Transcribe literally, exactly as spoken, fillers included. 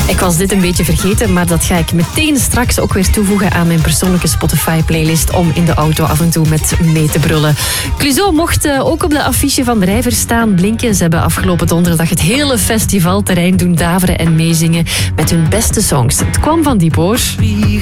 Ik was dit een beetje vergeten, maar dat ga ik meteen straks ook weer toevoegen aan mijn persoonlijke Spotify-playlist om in de auto af en toe met mee te brullen. Clouseau mocht uh, ook op de affiche van Drijver staan blinken. Ze hebben afgelopen donderdag het hele festivalterrein doen daveren en meezingen met hun beste songs. Het kwam van diep, hoor.